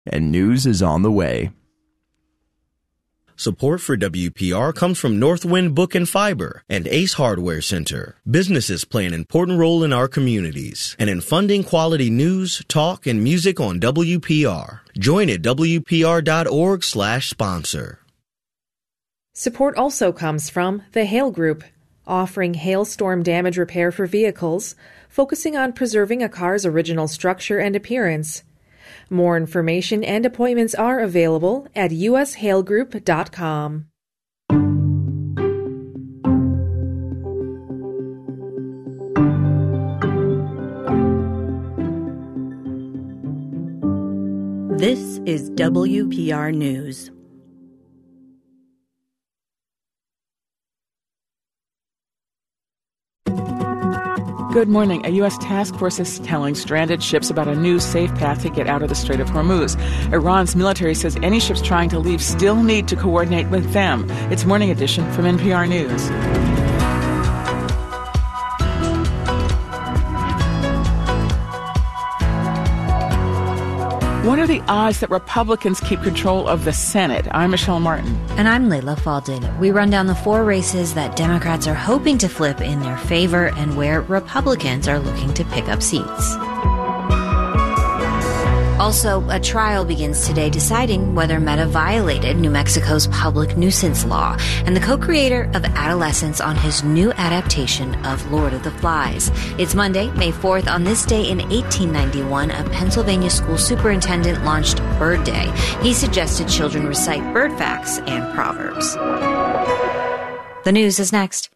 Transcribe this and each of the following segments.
and news is on the way. Support for WPR comes from Northwind Book and Fiber and Ace Hardware Center. Businesses play an important role in our communities and in funding quality news, talk, and music on WPR. Join at WPR.org/sponsor. Support also comes from the Hail Group, offering hailstorm damage repair for vehicles, focusing on preserving a car's original structure and appearance. More information and appointments are available at ushailgroup.com. This is WPR News. Good morning. A U.S. task force is telling stranded ships about a new safe path to get out of the Strait of Hormuz. Iran's military says any ships trying to leave still need to coordinate with them. It's Morning Edition from NPR News. What are the odds that Republicans keep control of the Senate? I'm Michelle Martin. And I'm Layla Faldin. We run down the 4 races that Democrats are hoping to flip in their favor and where Republicans are looking to pick up seats. Also, a trial begins today deciding whether Meta violated New Mexico's public nuisance law, and the co-creator of Adolescence on his new adaptation of Lord of the Flies. It's Monday, May 4th. On this day in 1891, a Pennsylvania school superintendent launched Bird Day. He suggested children recite bird facts and proverbs. The news is next.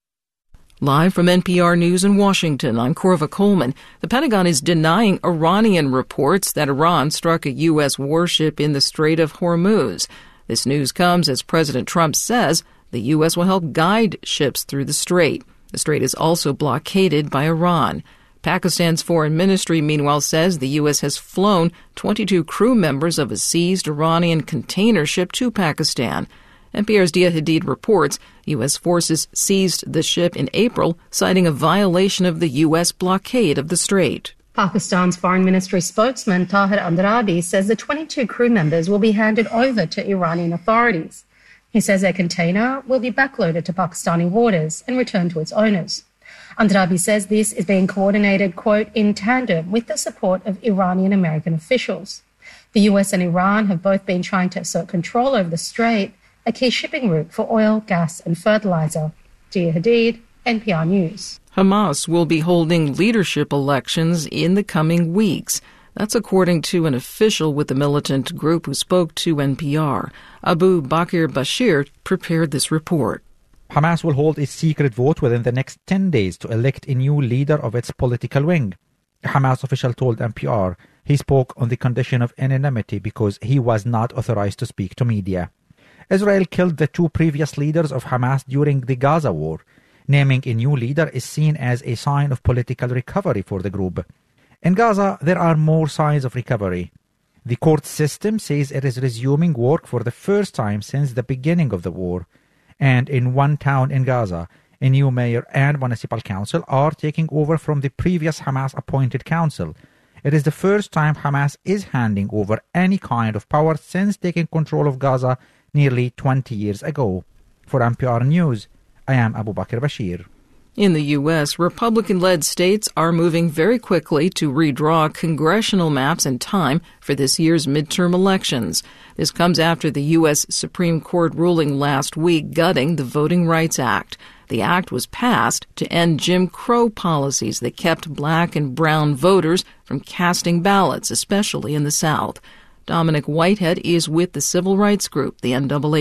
Live from NPR News in Washington, I'm Corva Coleman. The Pentagon is denying Iranian reports that Iran struck a U.S. warship in the Strait of Hormuz. This news comes as President Trump says the U.S. will help guide ships through the strait. The strait is also blockaded by Iran. Pakistan's foreign ministry, meanwhile, says the U.S. has flown 22 crew members of a seized Iranian container ship to Pakistan. NPR's Dia Hadid reports U.S. forces seized the ship in April, citing a violation of the U.S. blockade of the strait. Pakistan's foreign ministry spokesman Tahir Andrabi says the 22 crew members will be handed over to Iranian authorities. He says their container will be backloaded to Pakistani waters and returned to its owners. Andrabi says this is being coordinated, quote, in tandem with the support of Iranian American officials. The U.S. and Iran have both been trying to assert control over the strait, a key shipping route for oil, gas and fertilizer. Dia Hadid, NPR News. Hamas will be holding leadership elections in the coming weeks. That's according to an official with the militant group who spoke to NPR. Abu Bakr Bashir prepared this report. Hamas will hold a secret vote within the next 10 days to elect a new leader of its political wing. A Hamas official told NPR he spoke on the condition of anonymity because he was not authorized to speak to media. Israel killed the 2 previous leaders of Hamas during the Gaza war. Naming a new leader is seen as a sign of political recovery for the group. In Gaza, there are more signs of recovery. The court system says it is resuming work for the first time since the beginning of the war. And in one town in Gaza, a new mayor and municipal council are taking over from the previous Hamas-appointed council. It is the first time Hamas is handing over any kind of power since taking control of Gaza nearly 20 years ago. For NPR News, I am Abu Bakr Bashir. In the U.S., Republican-led states are moving very quickly to redraw congressional maps in time for this year's midterm elections. This comes after the U.S. Supreme Court ruling last week gutting the Voting Rights Act. The act was passed to end Jim Crow policies that kept black and brown voters from casting ballots, especially in the South. Dominic Whitehead is with the civil rights group, the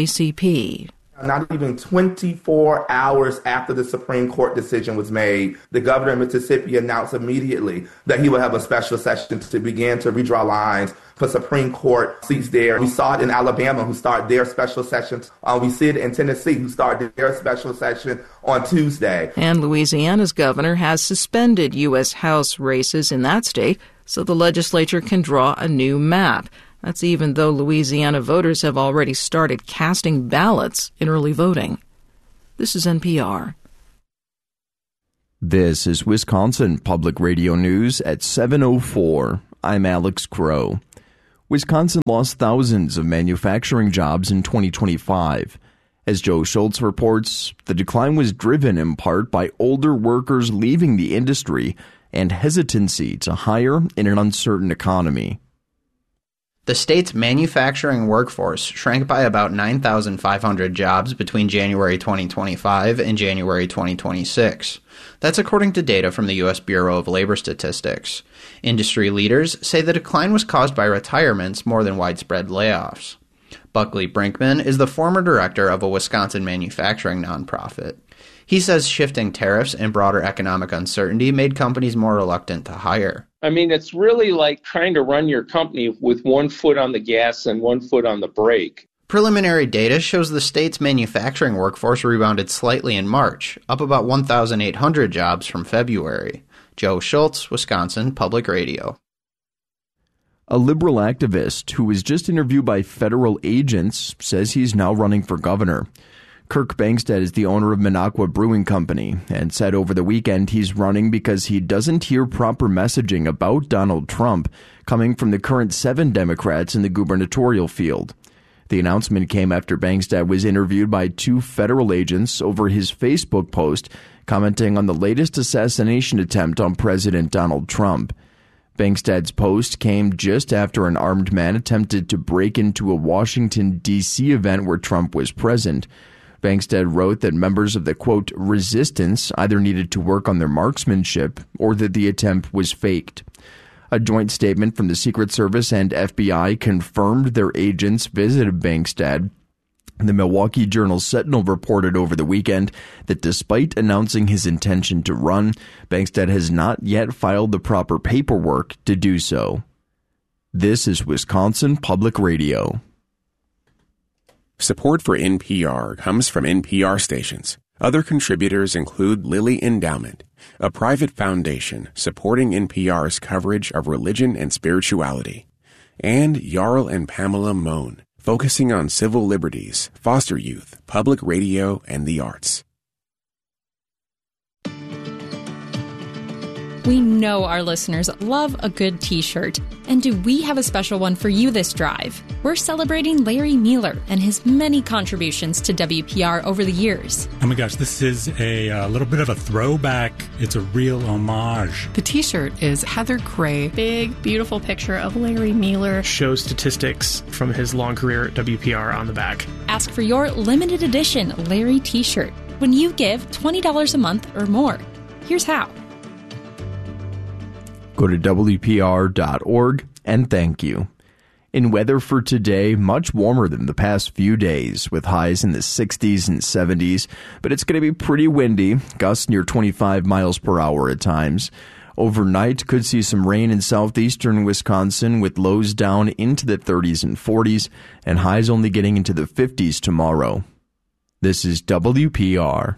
NAACP. Not even 24 hours after the Supreme Court decision was made, the governor of Mississippi announced immediately that he would have a special session to begin to redraw lines for Supreme Court seats there. We saw it in Alabama, who started their special sessions. We see it in Tennessee, who started their special session on Tuesday. And Louisiana's governor has suspended U.S. House races in that state so the legislature can draw a new map. That's even though Louisiana voters have already started casting ballots in early voting. This is NPR. This is Wisconsin Public Radio News at 7:04. I'm Alex Crow. Wisconsin lost thousands of manufacturing jobs in 2025. As Joe Schultz reports, the decline was driven in part by older workers leaving the industry and hesitancy to hire in an uncertain economy. The state's manufacturing workforce shrank by about 9,500 jobs between January 2025 and January 2026. That's according to data from the U.S. Bureau of Labor Statistics. Industry leaders say the decline was caused by retirements more than widespread layoffs. Buckley Brinkman is the former director of a Wisconsin manufacturing nonprofit. He says shifting tariffs and broader economic uncertainty made companies more reluctant to hire. I mean, it's really like trying to run your company with one foot on the gas and one foot on the brake. Preliminary data shows the state's manufacturing workforce rebounded slightly in March, up about 1,800 jobs from February. Joe Schultz, Wisconsin Public Radio. A liberal activist who was just interviewed by federal agents says he's now running for governor. Kirk Bangstad is the owner of Minocqua Brewing Company and said over the weekend he's running because he doesn't hear proper messaging about Donald Trump coming from the current 7 Democrats in the gubernatorial field. The announcement came after Bangstad was interviewed by 2 federal agents over his Facebook post commenting on the latest assassination attempt on President Donald Trump. Bangstad's post came just after an armed man attempted to break into a Washington, D.C. event where Trump was present. Bangstad wrote that members of the, quote, resistance either needed to work on their marksmanship or that the attempt was faked. A joint statement from the Secret Service and FBI confirmed their agents visited Bangstad. The Milwaukee Journal-Sentinel reported over the weekend that despite announcing his intention to run, Bangstad has not yet filed the proper paperwork to do so. This is Wisconsin Public Radio. Support for NPR comes from NPR stations. Other contributors include Lilly Endowment, a private foundation supporting NPR's coverage of religion and spirituality, and Jarl and Pamela Mohn, focusing on civil liberties, foster youth, public radio, and the arts. We know our listeners love a good t-shirt. And do we have a special one for you this drive? We're celebrating Larry Mealer and his many contributions to WPR over the years. Oh my gosh, this is a little bit of a throwback. It's a real homage. The t-shirt is Heather Gray. Big, beautiful picture of Larry Mealer. Shows statistics from his long career at WPR on the back. Ask for your limited edition Larry t-shirt when you give $20 a month or more. Here's how. Go to WPR.org and thank you. In weather for today, much warmer than the past few days, with highs in the 60s and 70s, but it's going to be pretty windy, gusts near 25 miles per hour at times. Overnight, could see some rain in southeastern Wisconsin, with lows down into the 30s and 40s, and highs only getting into the 50s tomorrow. This is WPR.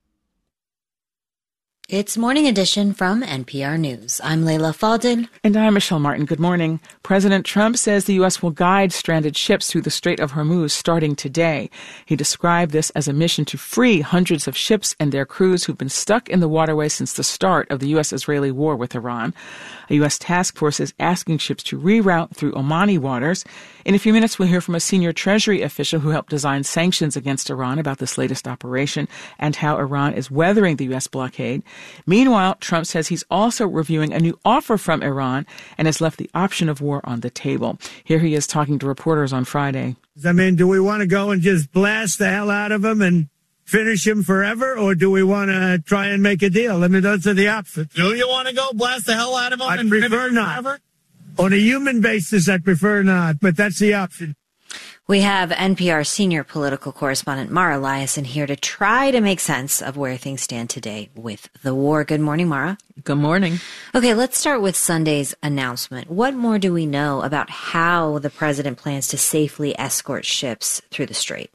It's Morning Edition from NPR News. I'm Leila Fadel. And I'm Michelle Martin. Good morning. President Trump says the U.S. will guide stranded ships through the Strait of Hormuz starting today. He described this as a mission to free hundreds of ships and their crews who've been stuck in the waterway since the start of the U.S.-Israeli war with Iran. A U.S. task force is asking ships to reroute through Omani waters. In a few minutes, we'll hear from a senior Treasury official who helped design sanctions against Iran about this latest operation and how Iran is weathering the U.S. blockade. Meanwhile, Trump says he's also reviewing a new offer from Iran and has left the option of war on the table. Here he is talking to reporters on Friday. I mean, do we want to go and just blast the hell out of him and finish him forever, or do we want to try and make a deal? I mean, those are the options. Do you want to go blast the hell out of him? I prefer not. Forever? On a human basis, I prefer not, but that's the option. We have NPR senior political correspondent Mara Liasson here to try to make sense of where things stand today with the war. Good morning, Mara. Good morning. Okay, let's start with Sunday's announcement. What more do we know about how the president plans to safely escort ships through the strait?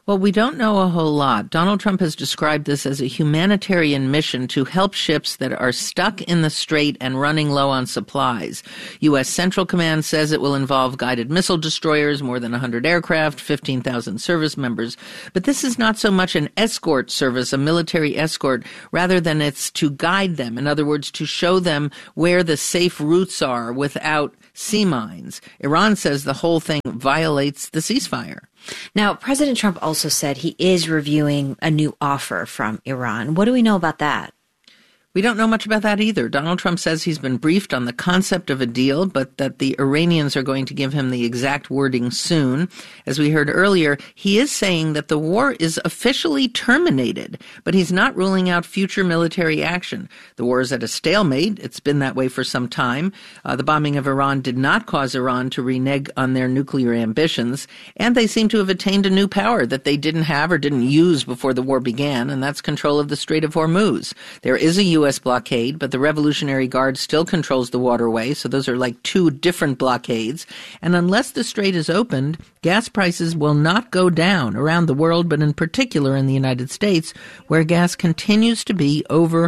Well, we don't know a whole lot. Donald Trump has described this as a humanitarian mission to help ships that are stuck in the strait and running low on supplies. U.S. Central Command says it will involve guided missile destroyers, more than 100 aircraft, 15,000 service members. But this is not so much an escort service, a military escort, rather than it's to guide them. In other words, to show them where the safe routes are without sea mines. Iran says the whole thing violates the ceasefire. Now, President Trump also said he is reviewing a new offer from Iran. What do we know about that? We don't know much about that either. Donald Trump says he's been briefed on the concept of a deal, but that the Iranians are going to give him the exact wording soon. As we heard earlier, he is saying that the war is officially terminated, but he's not ruling out future military action. The war is at a stalemate. It's been that way for some time. The bombing of Iran did not cause Iran to renege on their nuclear ambitions, and they seem to have attained a new power that they didn't have or didn't use before the war began, and that's control of the Strait of Hormuz. There is a U.S. blockade, but the Revolutionary Guard still controls the waterway, so those are like two different blockades. And unless the strait is opened, gas prices will not go down around the world, but in particular in the United States, where gas continues to be over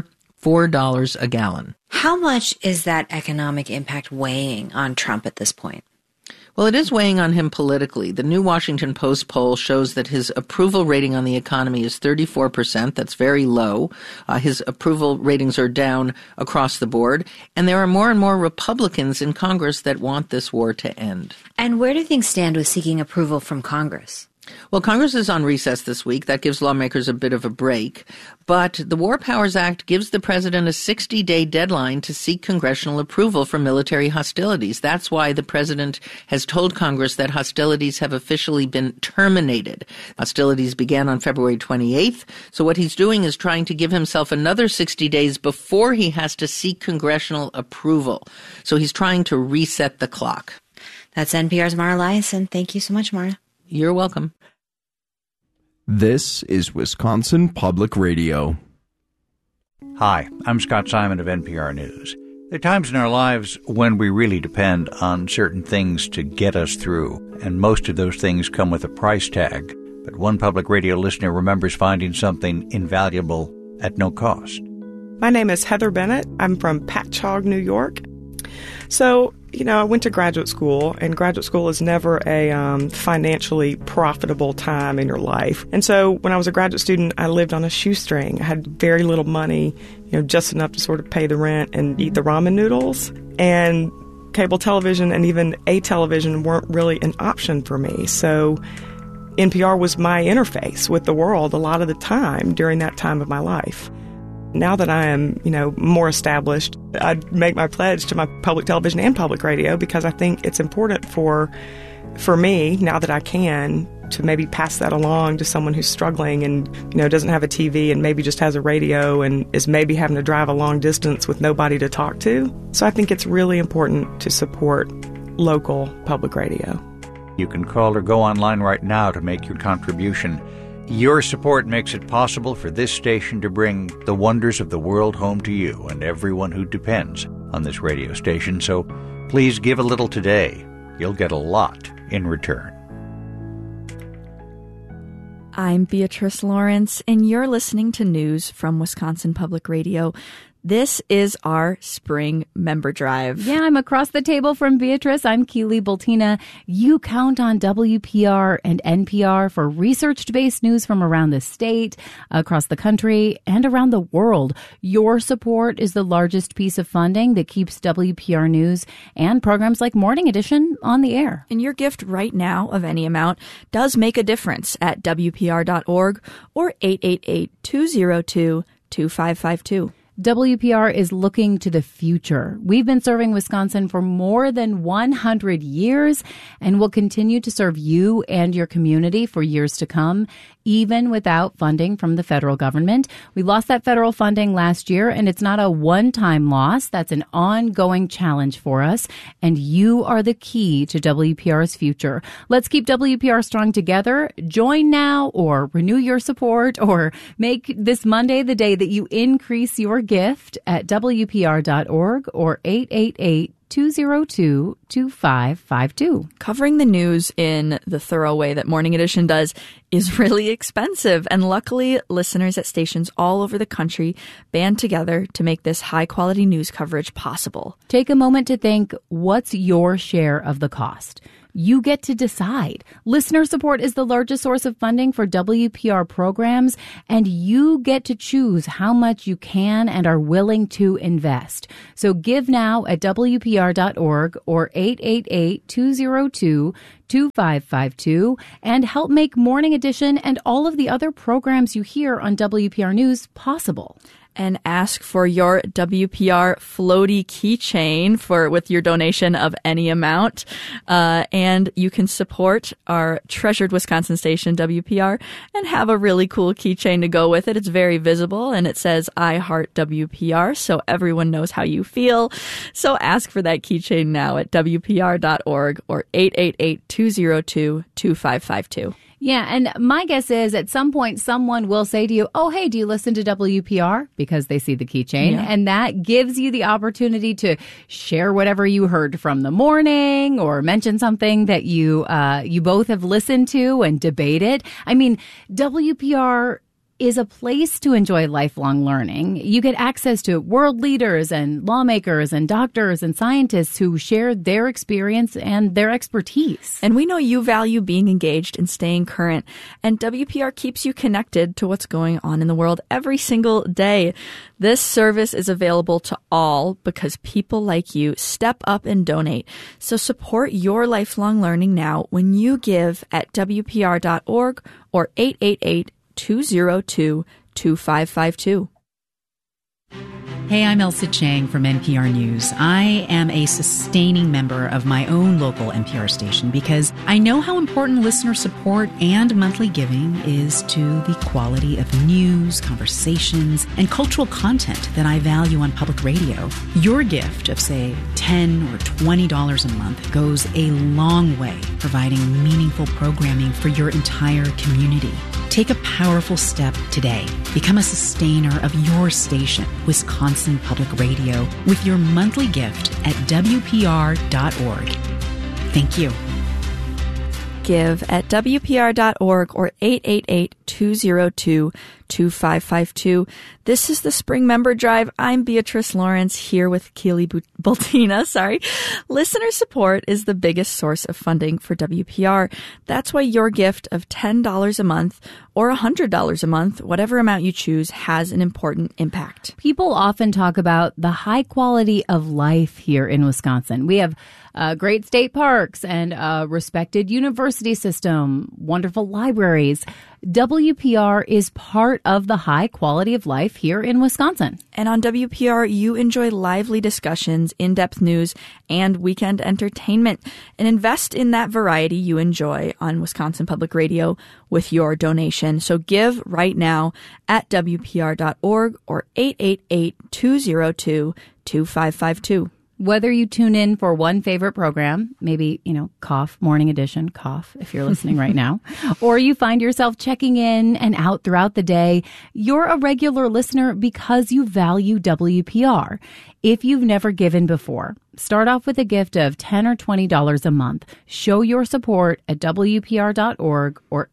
$4 a gallon. How much is that economic impact weighing on Trump at this point? Well, it is weighing on him politically. The new Washington Post poll shows that his approval rating on the economy is 34%. That's very low. His approval ratings are down across the board. And there are more and more Republicans in Congress that want this war to end. And where do things stand with seeking approval from Congress? Well, Congress is on recess this week. That gives lawmakers a bit of a break. But the War Powers Act gives the president a 60-day deadline to seek congressional approval for military hostilities. That's why the president has told Congress that hostilities have officially been terminated. Hostilities began on February 28th. So what he's doing is trying to give himself another 60 days before he has to seek congressional approval. So he's trying to reset the clock. That's NPR's Mara Liasson. Thank you so much, Mara. You're welcome. This is Wisconsin Public Radio. Hi, I'm Scott Simon of NPR News. There are times in our lives when we really depend on certain things to get us through, and most of those things come with a price tag. But one public radio listener remembers finding something invaluable at no cost. My name is Heather Bennett. I'm from Patchogue, New York. So, I went to graduate school, and graduate school is never a financially profitable time in your life. And so when I was a graduate student, I lived on a shoestring. I had very little money, just enough to sort of pay the rent and eat the ramen noodles. And cable television and even a television weren't really an option for me. So NPR was my interface with the world a lot of the time during that time of my life. Now that I am, more established, I'd make my pledge to my public television and public radio because I think it's important for me, now that I can, to maybe pass that along to someone who's struggling and, doesn't have a TV and maybe just has a radio and is maybe having to drive a long distance with nobody to talk to. So I think it's really important to support local public radio. You can call or go online right now to make your contribution. Your support makes it possible for this station to bring the wonders of the world home to you and everyone who depends on this radio station. So please give a little today. You'll get a lot in return. I'm Beatrice Lawrence, and you're listening to news from Wisconsin Public Radio. This is our spring member drive. Yeah, I'm across the table from Beatrice. I'm Keely Bultina. You count on WPR and NPR for research-based news from around the state, across the country, and around the world. Your support is the largest piece of funding that keeps WPR News and programs like Morning Edition on the air. And your gift right now of any amount does make a difference at WPR.org or 888-202-2552. WPR is looking to the future. We've been serving Wisconsin for more than 100 years and will continue to serve you and your community for years to come, even without funding from the federal government. We lost that federal funding last year, and it's not a one-time loss. That's an ongoing challenge for us, and you are the key to WPR's future. Let's keep WPR strong together. Join now or renew your support or make this Monday the day that you increase your gift at WPR.org or 888 202-2552. Covering the news in the thorough way that Morning Edition does is really expensive, and luckily listeners at stations all over the country band together to make this high-quality news coverage possible. Take a moment to think, what's your share of the cost? You get to decide. Listener support is the largest source of funding for WPR programs, and you get to choose how much you can and are willing to invest. So give now at WPR.org or 888-202-2552 and help make Morning Edition and all of the other programs you hear on WPR News possible. And ask for your WPR floaty keychain with your donation of any amount. And you can support our treasured Wisconsin station, WPR, and have a really cool keychain to go with it. It's very visible, and it says, I heart WPR, so everyone knows how you feel. So ask for that keychain now at WPR.org or 888-202-2552. Yeah, and my guess is at some point someone will say to you, oh, hey, do you listen to WPR? Because they see the keychain. Yeah. And that gives you the opportunity to share whatever you heard from the morning or mention something that you both have listened to and debate it. I mean, WPR is a place to enjoy lifelong learning. You get access to world leaders and lawmakers and doctors and scientists who share their experience and their expertise. And we know you value being engaged and staying current. And WPR keeps you connected to what's going on in the world every single day. This service is available to all because people like you step up and donate. So support your lifelong learning now when you give at WPR.org or 888-202-2552. Hey, I'm Elsa Chang from NPR News. I am a sustaining member of my own local NPR station because I know how important listener support and monthly giving is to the quality of news, conversations, and cultural content that I value on public radio. Your gift of, say, $10 or $20 a month goes a long way providing meaningful programming for your entire community. Take a powerful step today. Become a sustainer of your station, Wisconsin Public Radio, with your monthly gift at WPR.org. Thank you. Give at WPR.org or 888-202-2552. This is the Spring Member Drive. I'm Beatrice Lawrence here with Keely Bultina. Listener support is the biggest source of funding for WPR. That's why your gift of $10 a month or $100 a month, whatever amount you choose, has an important impact. People often talk about the high quality of life here in Wisconsin. We have great state parks and a respected university system, wonderful libraries. WPR is part of the high quality of life here in Wisconsin. And on WPR, you enjoy lively discussions, in-depth news, and weekend entertainment. And invest in that variety you enjoy on Wisconsin Public Radio with your donation. So give right now at WPR.org or 888-202-2552. Whether you tune in for one favorite program, maybe, cough, Morning Edition, cough, if you're listening right now, or you find yourself checking in and out throughout the day, you're a regular listener because you value WPR. If you've never given before, start off with a gift of $10 or $20 a month. Show your support at WPR.org or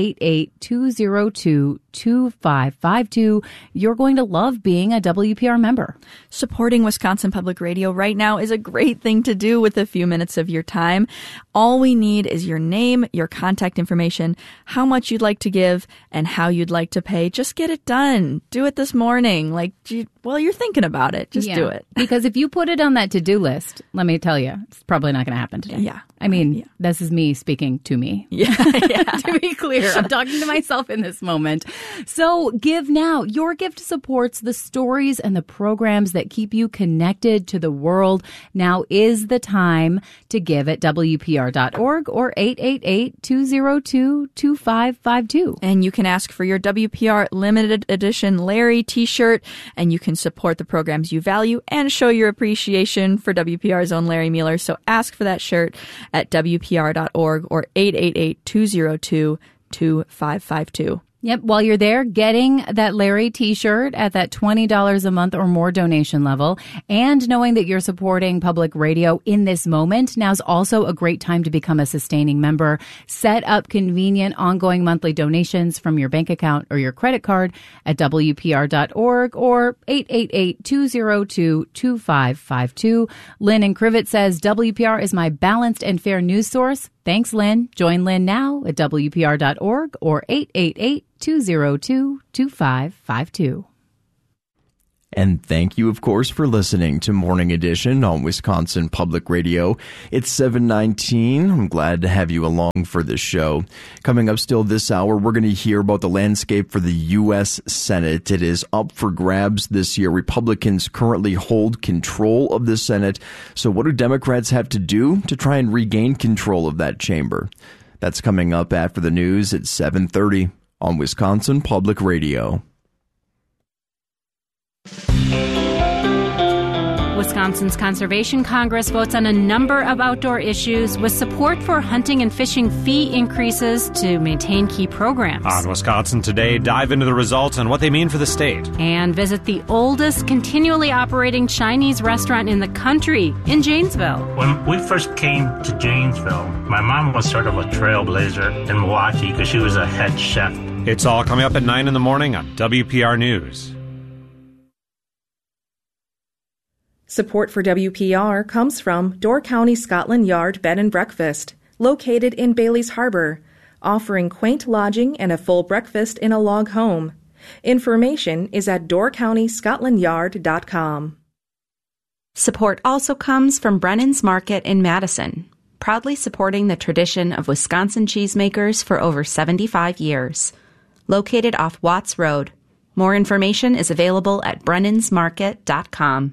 888-202-2552. You're going to love being a WPR member. Supporting Wisconsin Public Radio right now is a great thing to do with a few minutes of your time. All we need is your name, your contact information, how much you'd like to give, and how you'd like to pay. Just get it done. Do it this morning. You're thinking about it. Just do it. Because if you put it on that to-do list, let me tell you, it's probably not going to happen today. Yeah. This is me speaking to me. Yeah. To be clear, I'm talking to myself in this moment. So give now. Your gift supports the stories and the programs that keep you connected to the world. Now is the time to give at WPR.org or 888-202-2552. And you can ask for your WPR limited edition Larry t-shirt, and you can support the programs you value and show your appreciation for WPR's own Larry Mueller. So ask for that shirt at WPR.org or 888-202-2552. Yep. While you're there, getting that Larry t-shirt at that $20 a month or more donation level, and knowing that you're supporting public radio in this moment, now's also a great time to become a sustaining member. Set up convenient ongoing monthly donations from your bank account or your credit card at WPR.org or 888-202-2552. Lynn in Crivet says, WPR is my balanced and fair news source. Thanks, Lynn. Join Lynn now at WPR.org or 888-202-2552. And thank you, of course, for listening to Morning Edition on Wisconsin Public Radio. It's 7:19. I'm glad to have you along for this show. Coming up still this hour, we're going to hear about the landscape for the U.S. Senate. It is up for grabs this year. Republicans currently hold control of the Senate. So what do Democrats have to do to try and regain control of that chamber? That's coming up after the news at 7:30 on Wisconsin Public Radio. Wisconsin's Conservation Congress votes on a number of outdoor issues with support for hunting and fishing fee increases to maintain key programs. On Wisconsin Today, dive into the results and what they mean for the state. And visit the oldest continually operating Chinese restaurant in the country in Janesville. When we first came to Janesville, my mom was sort of a trailblazer in Milwaukee because she was a head chef. It's all coming up at 9 in the morning on WPR News. Support for WPR comes from Door County Scotland Yard Bed and Breakfast, located in Bailey's Harbor, offering quaint lodging and a full breakfast in a log home. Information is at doorcountyscotlandyard.com. Support also comes from Brennan's Market in Madison, proudly supporting the tradition of Wisconsin cheesemakers for over 75 years. Located off Watts Road. More information is available at brennansmarket.com.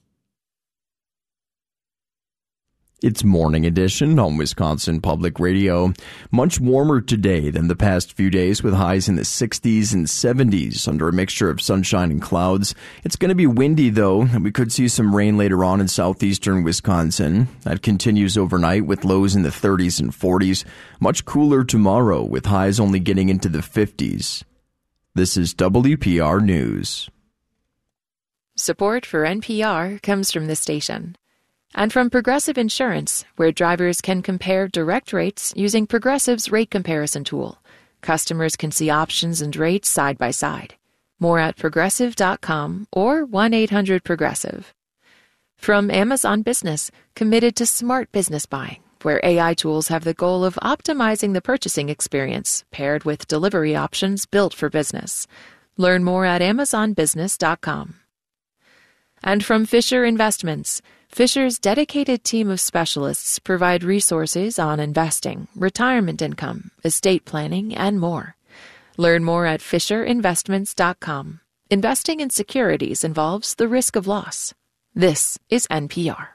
It's Morning Edition on Wisconsin Public Radio. Much warmer today than the past few days, with highs in the 60s and 70s under a mixture of sunshine and clouds. It's going to be windy, though, and we could see some rain later on in southeastern Wisconsin. That continues overnight with lows in the 30s and 40s. Much cooler tomorrow, with highs only getting into the 50s. This is WPR News. Support for NPR comes from this station. And from Progressive Insurance, where drivers can compare direct rates using Progressive's rate comparison tool. Customers can see options and rates side by side. More at Progressive.com or 1-800-PROGRESSIVE. From Amazon Business, committed to smart business buying, where AI tools have the goal of optimizing the purchasing experience, paired with delivery options built for business. Learn more at AmazonBusiness.com. And from Fisher Investments, Fisher's dedicated team of specialists provide resources on investing, retirement income, estate planning, and more. Learn more at FisherInvestments.com. Investing in securities involves the risk of loss. This is NPR.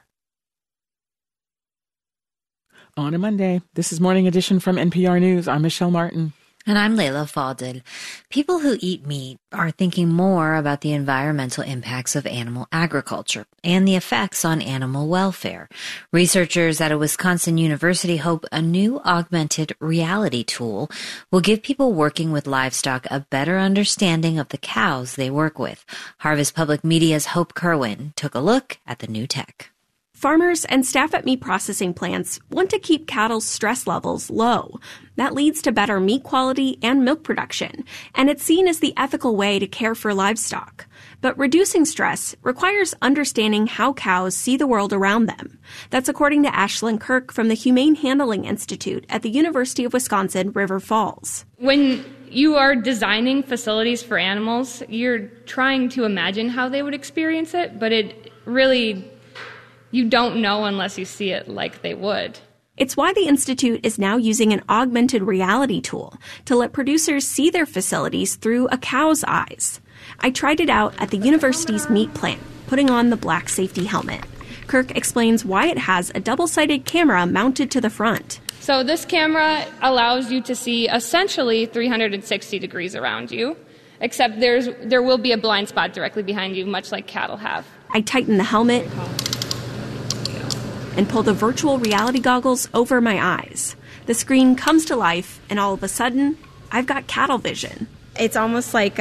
On a Monday, this is Morning Edition from NPR News. I'm Michelle Martin. And I'm Layla Fadel. People who eat meat are thinking more about the environmental impacts of animal agriculture and the effects on animal welfare. Researchers at a Wisconsin university hope a new augmented reality tool will give people working with livestock a better understanding of the cows they work with. Harvest Public Media's Hope Kerwin took a look at the new tech. Farmers and staff at meat processing plants want to keep cattle's stress levels low. That leads to better meat quality and milk production, and it's seen as the ethical way to care for livestock. But reducing stress requires understanding how cows see the world around them. That's according to Ashlyn Kirk from the Humane Handling Institute at the University of Wisconsin, River Falls. When you are designing facilities for animals, you're trying to imagine how they would experience it, but it really, you don't know unless you see it like they would. It's why the Institute is now using an augmented reality tool to let producers see their facilities through a cow's eyes. I tried it out at the university's meat plant, putting on the black safety helmet. Kirk explains why it has a double-sided camera mounted to the front. So this camera allows you to see essentially 360 degrees around you, except there will be a blind spot directly behind you, much like cattle have. I tighten the helmet and pull the virtual reality goggles over my eyes. The screen comes to life, and all of a sudden, I've got cattle vision. It's almost like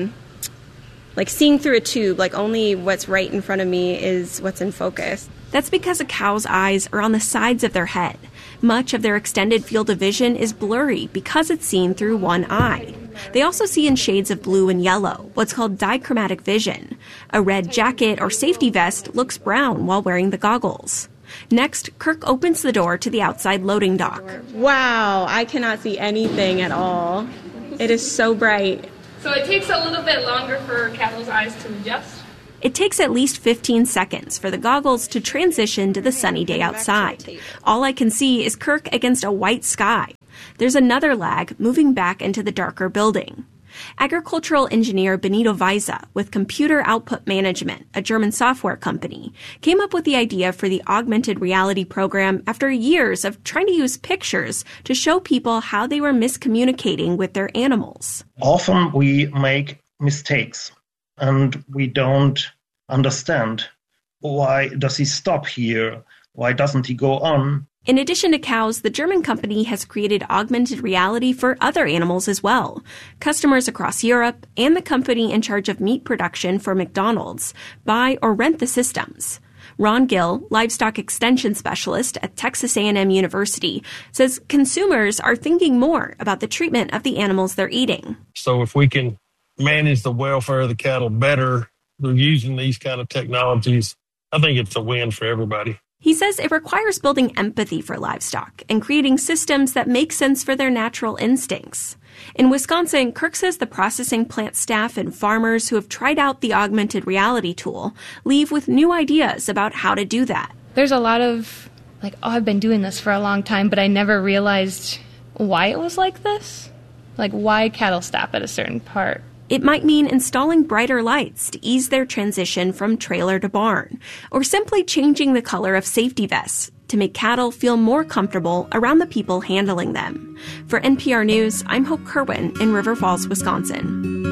seeing through a tube, like only what's right in front of me is what's in focus. That's because a cow's eyes are on the sides of their head. Much of their extended field of vision is blurry because it's seen through one eye. They also see in shades of blue and yellow, what's called dichromatic vision. A red jacket or safety vest looks brown while wearing the goggles. Next, Kirk opens the door to the outside loading dock. Wow, I cannot see anything at all. It is so bright. So it takes a little bit longer for cattle's eyes to adjust? It takes at least 15 seconds for the goggles to transition to the sunny day outside. All I can see is Kirk against a white sky. There's another lag moving back into the darker building. Agricultural engineer Benito Vaiza with Computer Output Management, a German software company, came up with the idea for the augmented reality program after years of trying to use pictures to show people how they were miscommunicating with their animals. Often we make mistakes and we don't understand. Why does he stop here? Why doesn't he go on? In addition to cows, the German company has created augmented reality for other animals as well. Customers across Europe and the company in charge of meat production for McDonald's buy or rent the systems. Ron Gill, livestock extension specialist at Texas A&M University, says consumers are thinking more about the treatment of the animals they're eating. So if we can manage the welfare of the cattle better through using these kind of technologies, I think it's a win for everybody. He says it requires building empathy for livestock and creating systems that make sense for their natural instincts. In Wisconsin, Kirk says the processing plant staff and farmers who have tried out the augmented reality tool leave with new ideas about how to do that. There's a lot of, I've been doing this for a long time, but I never realized why it was like this. Why cattle stop at a certain part. It might mean installing brighter lights to ease their transition from trailer to barn, or simply changing the color of safety vests to make cattle feel more comfortable around the people handling them. For NPR News, I'm Hope Kerwin in River Falls, Wisconsin.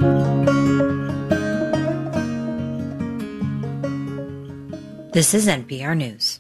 This is NPR News.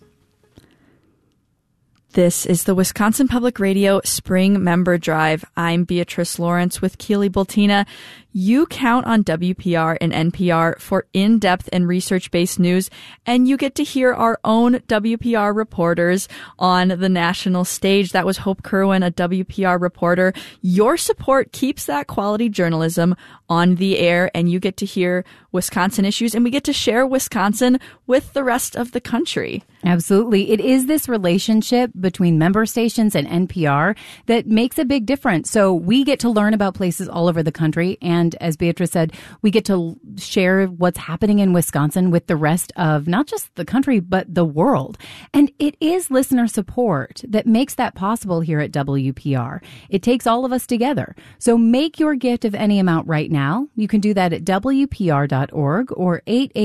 This is the Wisconsin Public Radio Spring Member Drive. I'm Beatrice Lawrence with Keely Bultina. You count on WPR and NPR for in-depth and research-based news, and you get to hear our own WPR reporters on the national stage. That was Hope Kerwin, a WPR reporter. Your support keeps that quality journalism on the air, and you get to hear Wisconsin issues, and we get to share Wisconsin with the rest of the country. Absolutely. It is this relationship between member stations and NPR that makes a big difference. So we get to learn about places all over the country. And as Beatrice said, we get to share what's happening in Wisconsin with the rest of not just the country, but the world. And it is listener support that makes that possible here at WPR. It takes all of us together. So make your gift of any amount right now. You can do that at WPR.org or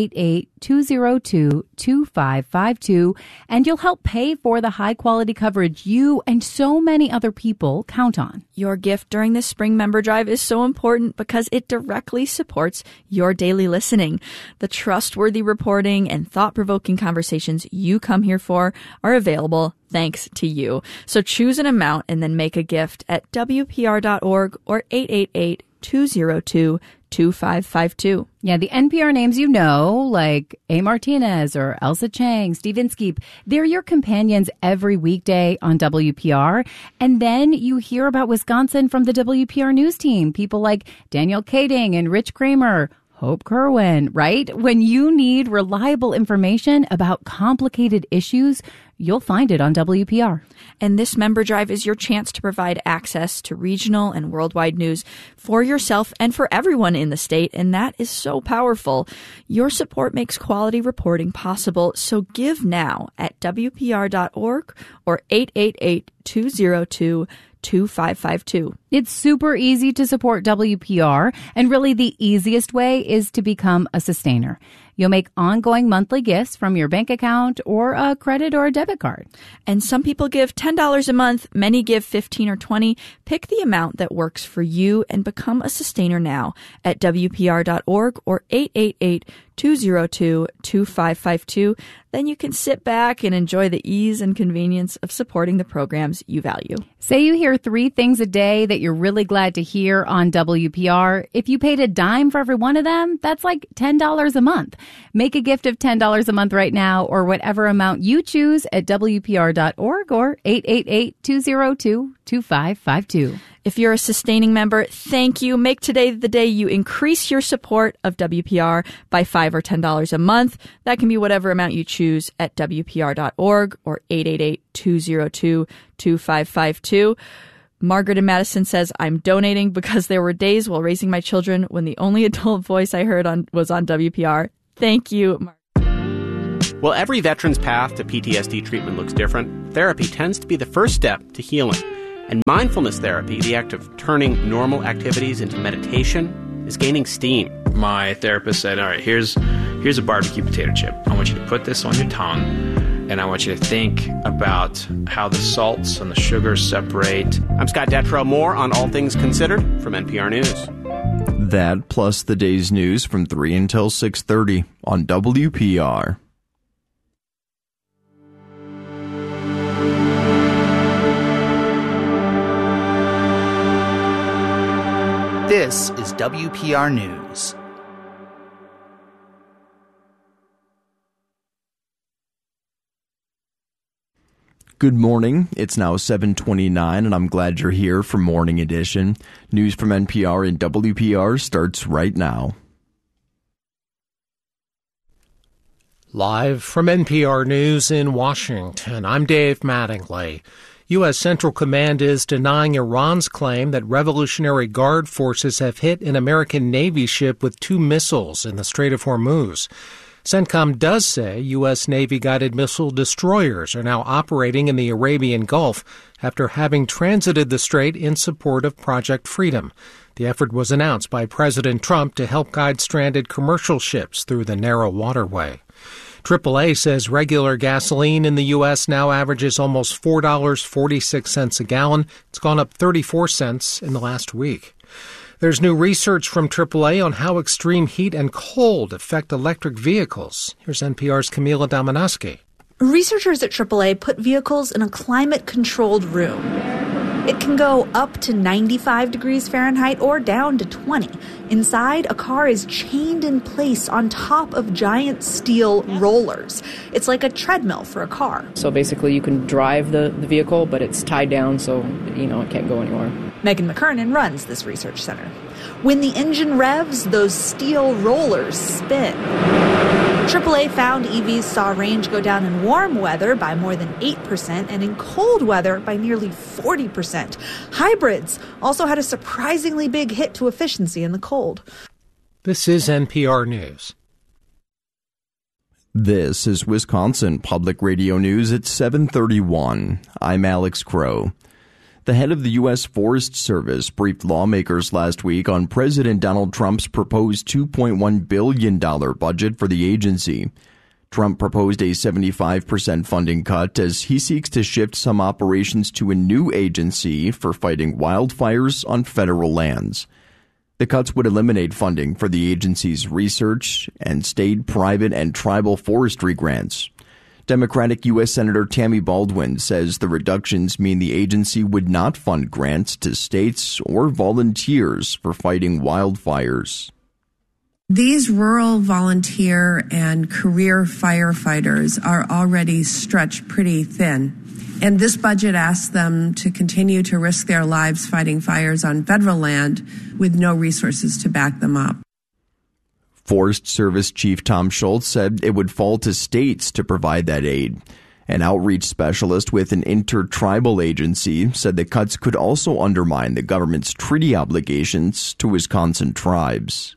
888-202-2552. And you'll help pay for the high-quality coverage you and so many other people count on. Your gift during this spring member drive is so important because it directly supports your daily listening. The trustworthy reporting and thought-provoking conversations you come here for are available thanks to you. So choose an amount and then make a gift at WPR.org or 888-202-2552. Yeah, the NPR names you know, like A. Martinez or Elsa Chang, Steve Inskeep, they're your companions every weekday on WPR. And then you hear about Wisconsin from the WPR News team, people like Daniel Kading and Rich Kramer, Hope Kerwin, right? When you need reliable information about complicated issues, you'll find it on WPR. And this member drive is your chance to provide access to regional and worldwide news for yourself and for everyone in the state, and that is so powerful. Your support makes quality reporting possible, so give now at WPR.org or 888-202-2552. It's super easy to support WPR, and really the easiest way is to become a sustainer. You'll make ongoing monthly gifts from your bank account or a credit or a debit card. And some people give $10 a month. Many give $15 or $20. Pick the amount that works for you and become a sustainer now at WPR.org or 888-202-2552. Then you can sit back and enjoy the ease and convenience of supporting the programs you value. Say you hear 3 things a day that you're really glad to hear on WPR. If you paid a dime for every one of them, that's like $10 a month. Make a gift of $10 a month right now or whatever amount you choose at WPR.org or 888-202-2552. If you're a sustaining member, thank you. Make today the day you increase your support of WPR by $5 or $10 a month. That can be whatever amount you choose at WPR.org or 888-202-2552. Margaret in Madison says, I'm donating because there were days while raising my children when the only adult voice I heard was on WPR. Thank you, Margaret. While every veteran's path to PTSD treatment looks different, therapy tends to be the first step to healing. And mindfulness therapy, the act of turning normal activities into meditation, is gaining steam. My therapist said, all right, here's a barbecue potato chip. I want you to put this on your tongue, and I want you to think about how the salts and the sugars separate. I'm Scott Detrow. More on All Things Considered from NPR News. That plus the day's news from 3 until 6:30 on WPR. This is WPR News. Good morning. It's now 7:29, and I'm glad you're here for Morning Edition. News from NPR and WPR starts right now. Live from NPR News in Washington, I'm Dave Mattingly. U.S. Central Command is denying Iran's claim that Revolutionary Guard forces have hit an American Navy ship with 2 missiles in the Strait of Hormuz. CENTCOM does say U.S. Navy-guided missile destroyers are now operating in the Arabian Gulf after having transited the strait in support of Project Freedom. The effort was announced by President Trump to help guide stranded commercial ships through the narrow waterway. AAA says regular gasoline in the U.S. now averages almost $4.46 a gallon. It's gone up 34 cents in the last week. There's new research from AAA on how extreme heat and cold affect electric vehicles. Here's NPR's Camila Dominowski. Researchers at AAA put vehicles in a climate-controlled room. It can go up to 95 degrees Fahrenheit or down to 20. Inside, a car is chained in place on top of giant steel rollers. It's like a treadmill for a car. So basically you can drive the vehicle, but it's tied down so, it can't go anywhere. Megan McKernan runs this research center. When the engine revs, those steel rollers spin. AAA found EVs saw range go down in warm weather by more than 8% and in cold weather by nearly 40%. Hybrids also had a surprisingly big hit to efficiency in the cold. This is NPR News. This is Wisconsin Public Radio News at 7:31. I'm Alex Crow. The head of the U.S. Forest Service briefed lawmakers last week on President Donald Trump's proposed $2.1 billion budget for the agency. Trump proposed a 75% funding cut as he seeks to shift some operations to a new agency for fighting wildfires on federal lands. The cuts would eliminate funding for the agency's research and state, private, and tribal forestry grants. Democratic U.S. Senator Tammy Baldwin says the reductions mean the agency would not fund grants to states or volunteers for fighting wildfires. These rural volunteer and career firefighters are already stretched pretty thin, and this budget asks them to continue to risk their lives fighting fires on federal land with no resources to back them up. Forest Service Chief Tom Schultz said it would fall to states to provide that aid. An outreach specialist with an intertribal agency said the cuts could also undermine the government's treaty obligations to Wisconsin tribes.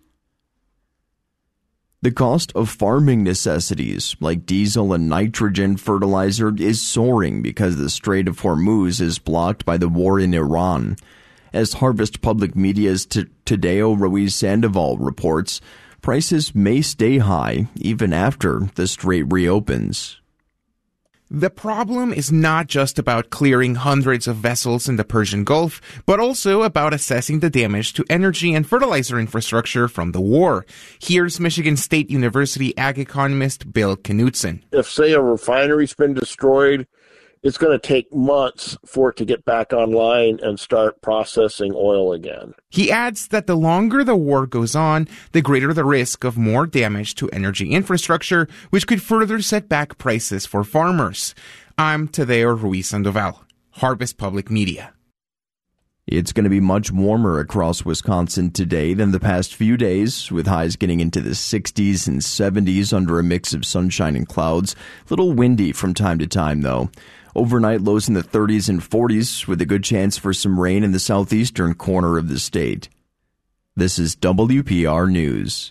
The cost of farming necessities like diesel and nitrogen fertilizer is soaring because the Strait of Hormuz is blocked by the war in Iran. As Harvest Public Media's Tadeo Ruiz Sandoval reports, prices may stay high even after the strait reopens. The problem is not just about clearing hundreds of vessels in the Persian Gulf, but also about assessing the damage to energy and fertilizer infrastructure from the war. Here's Michigan State University ag economist Bill Knutson. If, say, a refinery's been destroyed, it's going to take months for it to get back online and start processing oil again. He adds that the longer the war goes on, the greater the risk of more damage to energy infrastructure, which could further set back prices for farmers. I'm Tadeo Ruiz Sandoval, Harvest Public Media. It's going to be much warmer across Wisconsin today than the past few days, with highs getting into the 60s and 70s under a mix of sunshine and clouds. A little windy from time to time, though. Overnight lows in the 30s and 40s, with a good chance for some rain in the southeastern corner of the state. This is WPR News.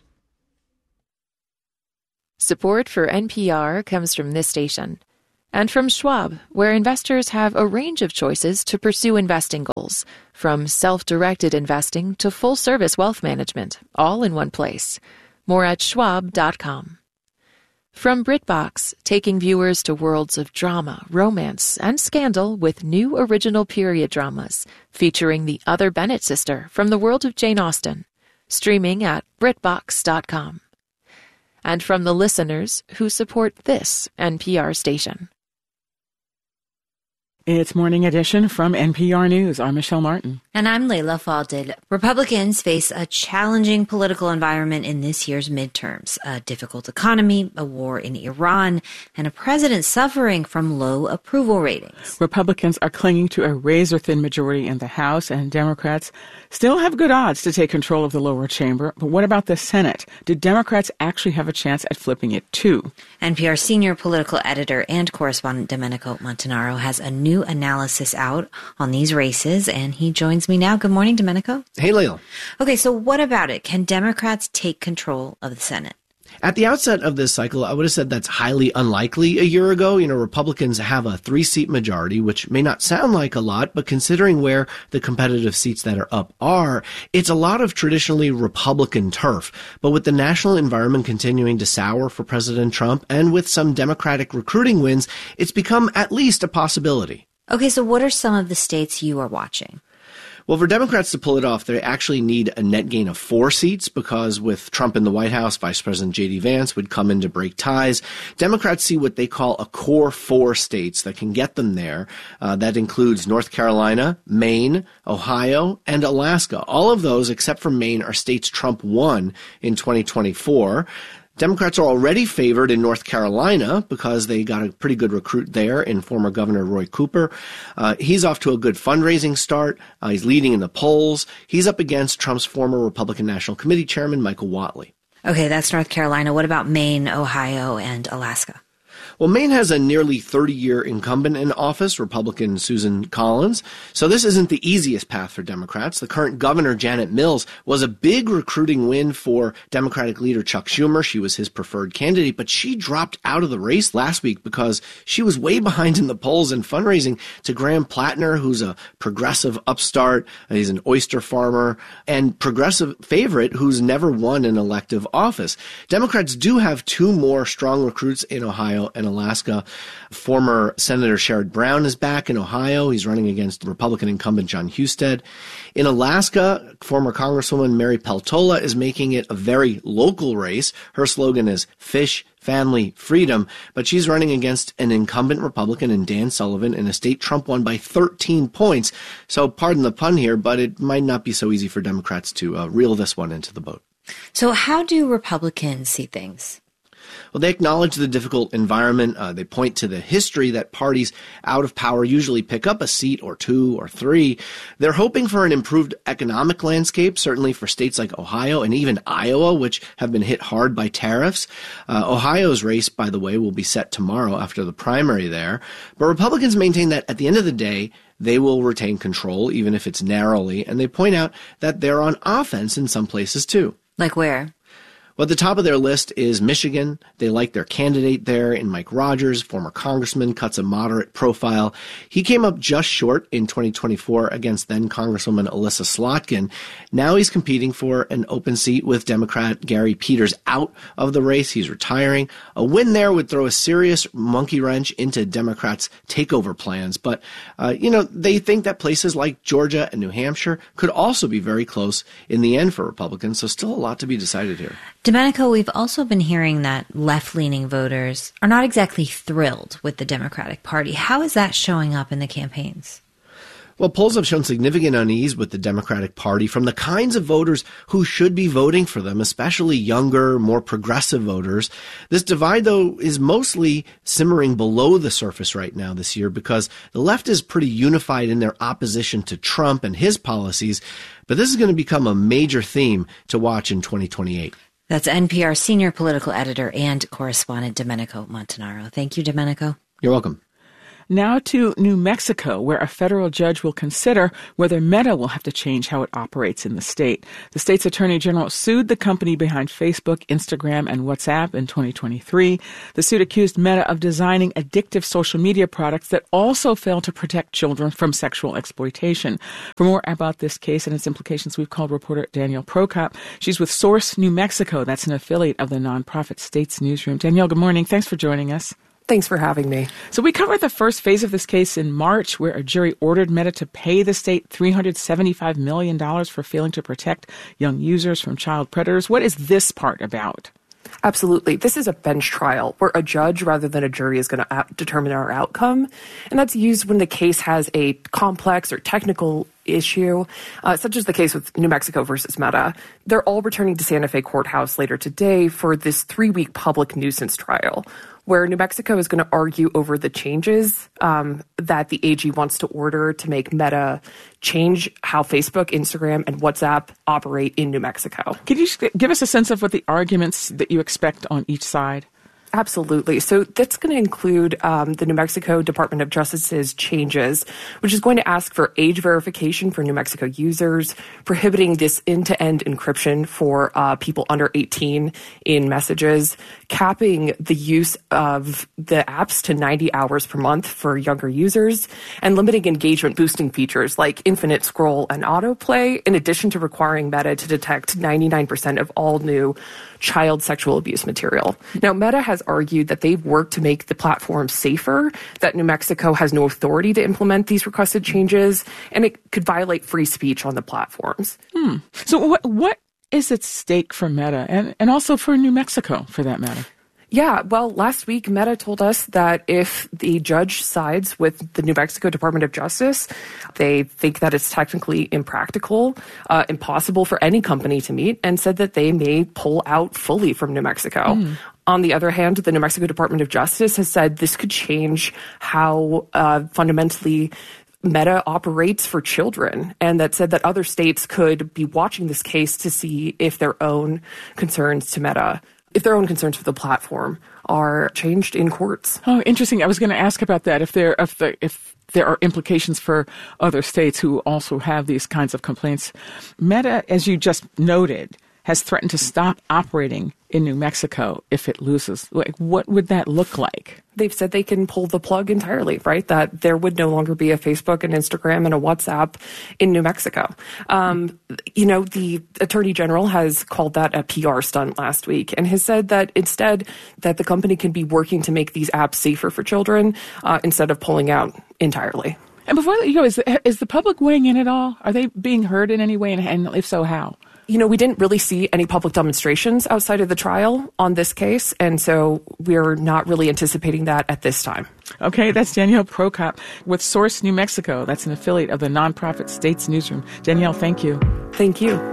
Support for NPR comes from this station and from Schwab, where investors have a range of choices to pursue investing goals, from self-directed investing to full-service wealth management, all in one place. More at schwab.com. From BritBox, taking viewers to worlds of drama, romance, and scandal with new original period dramas featuring the other Bennett sister from the world of Jane Austen. Streaming at BritBox.com. And from the listeners who support this NPR station. It's Morning Edition from NPR News. I'm Michelle Martin. And I'm Layla Falded. Republicans face a challenging political environment in this year's midterms. A difficult economy, a war in Iran, and a president suffering from low approval ratings. Republicans are clinging to a razor-thin majority in the House, and Democrats still have good odds to take control of the lower chamber. But what about the Senate? Do Democrats actually have a chance at flipping it, too? NPR senior political editor and correspondent Domenico Montanaro has a new analysis out on these races, and he joins me now. Good morning, Domenico. Hey, Layla. Okay, so what about it? Can Democrats take control of the Senate? At the outset of this cycle, I would have said that's highly unlikely a year ago. Republicans have a 3-seat majority, which may not sound like a lot, but considering where the competitive seats that are up are, it's a lot of traditionally Republican turf. But with the national environment continuing to sour for President Trump and with some Democratic recruiting wins, it's become at least a possibility. Okay, so what are some of the states you are watching? Well, for Democrats to pull it off, they actually need a net gain of 4 seats because with Trump in the White House, Vice President J.D. Vance would come in to break ties. Democrats see what they call a core 4 states that can get them there. That includes North Carolina, Maine, Ohio, and Alaska. All of those, except for Maine, are states Trump won in 2024. Democrats are already favored in North Carolina because they got a pretty good recruit there in former Governor Roy Cooper. He's off to a good fundraising start. He's leading in the polls. He's up against Trump's former Republican National Committee Chairman, Michael Whatley. Okay, that's North Carolina. What about Maine, Ohio, and Alaska? Well, Maine has a nearly 30-year incumbent in office, Republican Susan Collins. So this isn't the easiest path for Democrats. The current governor, Janet Mills, was a big recruiting win for Democratic leader Chuck Schumer. She was his preferred candidate, but she dropped out of the race last week because she was way behind in the polls and fundraising to Graham Plattner, who's a progressive upstart. He's an oyster farmer and progressive favorite who's never won an elective office. Democrats do have 2 more strong recruits in Ohio and Alaska. Former Senator Sherrod Brown is back in Ohio. He's running against Republican incumbent John Husted. In Alaska, former Congresswoman Mary Peltola is making it a very local race. Her slogan is Fish, Family, Freedom, but she's running against an incumbent Republican in Dan Sullivan in a state Trump won by 13 points. So pardon the pun here, but it might not be so easy for Democrats to reel this one into the boat. So how do Republicans see things? Well, they acknowledge the difficult environment. They point to the history that parties out of power usually pick up a seat or 2 or 3. They're hoping for an improved economic landscape, certainly for states like Ohio and even Iowa, which have been hit hard by tariffs. Ohio's race, by the way, will be set tomorrow after the primary there. But Republicans maintain that at the end of the day, they will retain control, even if it's narrowly. And they point out that they're on offense in some places, too. Like where? Well, at the top of their list is Michigan. They like their candidate there in Mike Rogers, former congressman, cuts a moderate profile. He came up just short in 2024 against then Congresswoman Alyssa Slotkin. Now he's competing for an open seat with Democrat Gary Peters out of the race. He's retiring. A win there would throw a serious monkey wrench into Democrats' takeover plans. But, they think that places like Georgia and New Hampshire could also be very close in the end for Republicans. So still a lot to be decided here. Domenico, we've also been hearing that left-leaning voters are not exactly thrilled with the Democratic Party. How is that showing up in the campaigns? Well, polls have shown significant unease with the Democratic Party from the kinds of voters who should be voting for them, especially younger, more progressive voters. This divide, though, is mostly simmering below the surface right now this year because the left is pretty unified in their opposition to Trump and his policies. But this is going to become a major theme to watch in 2028. That's NPR senior political editor and correspondent Domenico Montanaro. Thank you, Domenico. You're welcome. Now to New Mexico, where a federal judge will consider whether Meta will have to change how it operates in the state. The state's attorney general sued the company behind Facebook, Instagram, and WhatsApp in 2023. The suit accused Meta of designing addictive social media products that also fail to protect children from sexual exploitation. For more about this case and its implications, we've called reporter Danielle Prokop. She's with Source New Mexico. That's an affiliate of the nonprofit States Newsroom. Danielle, good morning. Thanks for joining us. Thanks for having me. So we covered the first phase of this case in March, where a jury ordered Meta to pay the state $375 million for failing to protect young users from child predators. What is this part about? Absolutely. This is a bench trial where a judge rather than a jury is going to determine our outcome. And that's used when the case has a complex or technical issue, such as the case with New Mexico versus Meta. They're all returning to Santa Fe Courthouse later today for this 3-week public nuisance trial, where New Mexico is going to argue over the changes that the AG wants to order to make Meta change how Facebook, Instagram, and WhatsApp operate in New Mexico. Can you give us a sense of what the arguments that you expect on each side? Absolutely. So that's going to include the New Mexico Department of Justice's changes, which is going to ask for age verification for New Mexico users, prohibiting this end-to-end encryption for people under 18 in messages, capping the use of the apps to 90 hours per month for younger users, and limiting engagement boosting features like infinite scroll and autoplay, in addition to requiring Meta to detect 99% of all new child sexual abuse material. Now, Meta has argued that they've worked to make the platform safer, that New Mexico has no authority to implement these requested changes, and it could violate free speech on the platforms. So what is at stake for Meta and also for New Mexico, for that matter? Yeah, well, last week, Meta told us that if the judge sides with the New Mexico Department of Justice, they think that it's technically impractical, impossible for any company to meet, and said that they may pull out fully from New Mexico. On the other hand, the New Mexico Department of Justice has said this could change how fundamentally Meta operates for children, and that said that other states could be watching this case to see if their own concerns to Meta, if their own concerns for the platform are changed in courts. Oh, interesting. I was going to ask about that. If there are implications for other states who also have these kinds of complaints. Meta, as you just noted, has threatened to stop operating in New Mexico if it loses. What would that look like? They've said they can pull the plug entirely, right? That there would no longer be a Facebook, an Instagram, and a WhatsApp in New Mexico. The Attorney General has called that a PR stunt last week and has said that instead that the company can be working to make these apps safer for children instead of pulling out entirely. And before you go, is the public weighing in at all? Are they being heard in any way? And if so, how? We didn't really see any public demonstrations outside of the trial on this case, and so we're not really anticipating that at this time. Okay, that's Danielle Prokop with Source New Mexico. That's an affiliate of the nonprofit States Newsroom. Danielle, thank you. Thank you.